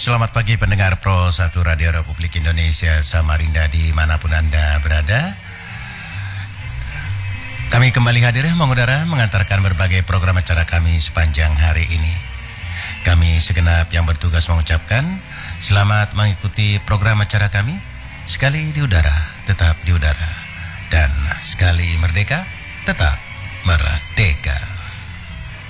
Selamat pagi pendengar Pro 1 Radio Republik Indonesia Samarinda dimanapun Anda berada. Kami kembali hadir mengudara mengantarkan berbagai program acara kami sepanjang hari ini. Kami segenap yang bertugas mengucapkan selamat mengikuti program acara kami. Sekali di udara, tetap di udara. Dan sekali merdeka, tetap merdeka.